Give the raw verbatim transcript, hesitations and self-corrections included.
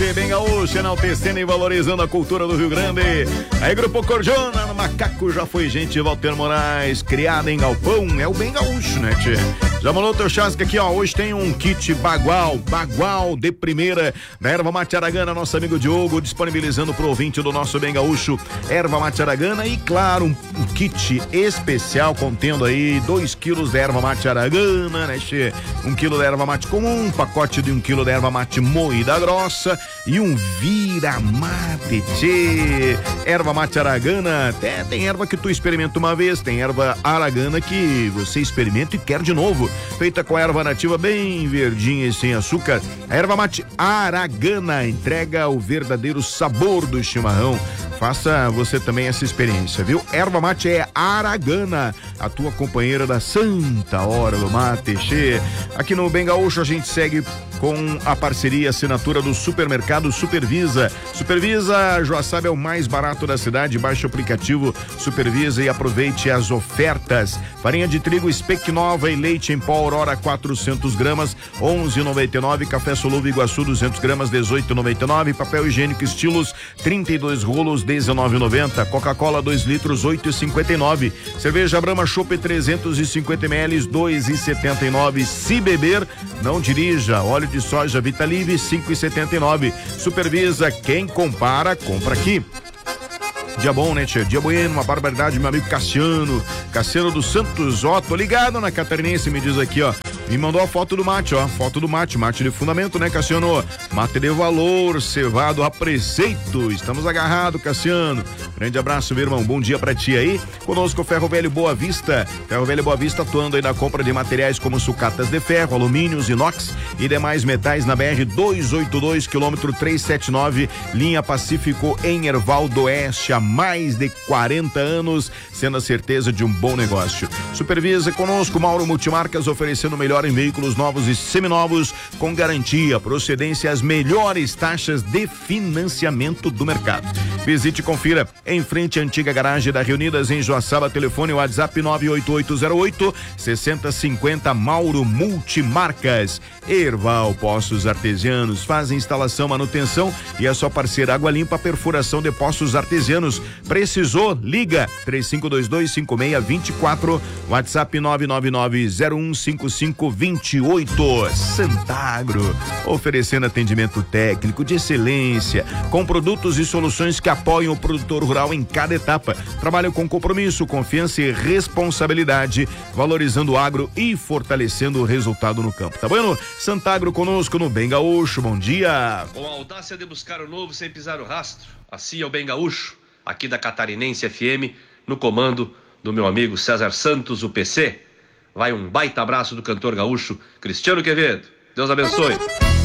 Tchê, bem gaúcho, enaltecendo e valorizando a cultura do Rio Grande. Aí, Grupo Cordiona, no Macaco já foi gente, Walter Moraes, criada em galpão, é o bem gaúcho, né, tchê? Já mandou teu chasque aqui, ó, hoje tem um kit bagual, bagual de primeira, da Erva Mate Aragana, nosso amigo Diogo, disponibilizando pro ouvinte do nosso bem gaúcho, Erva Mate Aragana e, claro, um, um kit especial contendo aí dois quilos de Erva Mate Aragana, né, tchê? Um quilo de Erva Mate comum, um pacote de um quilo de Erva Mate moída grossa e um vira-mate, tchê. Erva Mate Aragana, até tem erva que tu experimenta uma vez, tem erva Aragana que você experimenta e quer de novo. Feita com erva nativa bem verdinha e sem açúcar, a Erva Mate Aragana entrega o verdadeiro sabor do chimarrão. Faça você também essa experiência, viu? Erva Mate é Aragana, a tua companheira da santa hora do mate, che. Aqui no Bem Gaúcho a gente segue com a parceria, a assinatura do Supermercado Supervisa. Supervisa, já sabe, é o mais barato da cidade. Baixe o aplicativo Supervisa e aproveite as ofertas. Farinha de trigo Spec Nova e leite em pó Aurora quatrocentos gramas, onze reais e noventa e nove. Café Solúvel Iguaçu duzentos gramas, dezoito reais e noventa e nove. Papel higiênico Estilos trinta e dois rolos, dezenove reais e noventa. Coca-Cola dois litros, oito reais e cinquenta e nove. Cerveja Brahma Chopp trezentos e cinquenta mililitros, dois reais e setenta e nove. Se beber, não dirija. Óleo de soja Vitalive, cinco reais e setenta e nove. Supervisa, quem compara, compra aqui. Dia bom, né, tia? Dia bueno, uma barbaridade, meu amigo Cassiano, Cassiano dos Santos, ó, tô ligado na Catarinense, me diz aqui, ó, me mandou a foto do mate, ó, foto do mate, mate de fundamento, né, Cassiano? Mate de valor, cevado a preceito, estamos agarrados, Cassiano. Grande abraço, meu irmão, bom dia pra ti aí. Conosco o Ferro Velho Boa Vista, Ferro Velho Boa Vista atuando aí na compra de materiais como sucatas de ferro, alumínios, inox e demais metais na B R duzentos e oitenta e dois, quilômetro trezentos e setenta e nove, linha Pacífico em Erval do Oeste, há mais de quarenta anos, sendo a certeza de um bom negócio. Supervisa conosco, Mauro Multimarcas, oferecendo o melhor em veículos novos e seminovos, com garantia, procedência e as melhores taxas de financiamento do mercado. Visite e confira em frente à antiga garagem da Reunidas em Joaçaba, telefone WhatsApp nove oito oito zero oito seis zero cinco zero. Mauro Multimarcas. Erval Poços Artesianos, faz instalação, manutenção e a sua parceira Água Limpa, perfuração de poços artesianos. Precisou? Liga três cinco dois dois, cinco seis dois quatro, WhatsApp nove nove nove zero um cinco cinco dois oito. Santagro, oferecendo atendimento técnico de excelência, com produtos e soluções que apoiam o produtor rural em cada etapa. Trabalham com compromisso, confiança e responsabilidade, valorizando o agro e fortalecendo o resultado no campo. Tá bueno? Santagro conosco no Bem Gaúcho, bom dia. Com a audácia de buscar o novo sem pisar o rastro, assim é o Bem Gaúcho, aqui da Catarinense F M, no comando do meu amigo César Santos, o P C. Vai um baita abraço do cantor gaúcho Cristiano Quevedo. Deus abençoe.